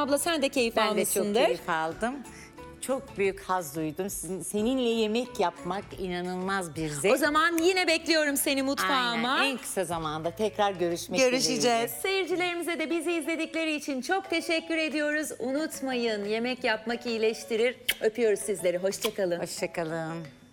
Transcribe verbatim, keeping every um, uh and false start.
abla sen de keyif Ben de almışsındır. çok keyif aldım. Çok büyük haz duydum. Sizin, seninle yemek yapmak inanılmaz bir zevk. O zaman yine bekliyorum seni mutfağıma. Aynen, en kısa zamanda tekrar görüşmek dileğiyle. Görüşeceğiz. Seyircilerimize de bizi izledikleri için çok teşekkür ediyoruz. Unutmayın, yemek yapmak iyileştirir. Öpüyoruz sizleri. Hoşça kalın. Hoşça kalın.